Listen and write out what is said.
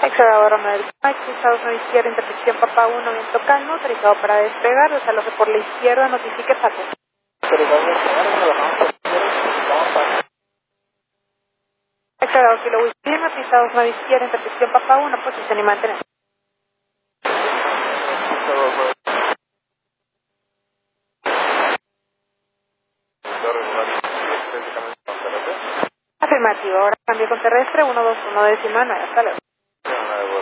Excavadora Madrid, Estados Unidos izquierda, intersección Papá 1, viento calmo, autorizado para despegar, desaloje por la izquierda, notifique Paco. Excavador Kilo Whisky, Estados Unidos izquierda, intersección Papá 1, posición y mantener. Afirmativo, ahora cambio con terrestre, 121 decimal 9, hasta luego.